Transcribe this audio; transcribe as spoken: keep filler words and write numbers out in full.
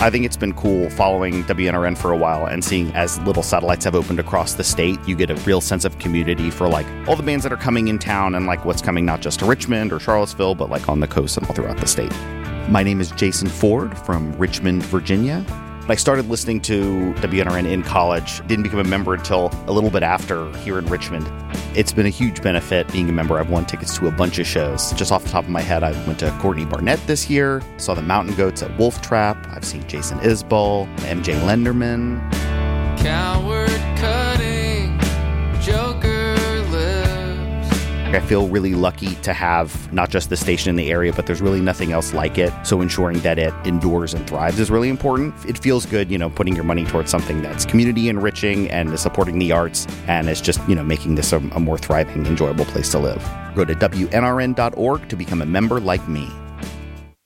I think it's been cool following W N R N for a while and seeing as little satellites have opened across the state, you get a real sense of community for like all the bands that are coming in town and like what's coming not just to Richmond or Charlottesville, but like on the coast and all throughout the state. My name is Jason Ford from Richmond, Virginia. I started listening to W N R N in college, didn't become a member until a little bit after here in Richmond. It's been a huge benefit being a member. I've won tickets to a bunch of shows. Just off the top of my head, I went to Courtney Barnett this year, saw the Mountain Goats at Wolf Trap. I've seen Jason Isbell, M J Lenderman. Coward cutting, Joker lives. I feel really lucky to have not just the station in the area, but there's really nothing else like it. So ensuring that it endures and thrives is really important. It feels good, you know, putting your money towards something that's community enriching and is supporting the arts and is just, you know, making this a, a more thriving, enjoyable place to live. Go to W N R N dot org to become a member like me.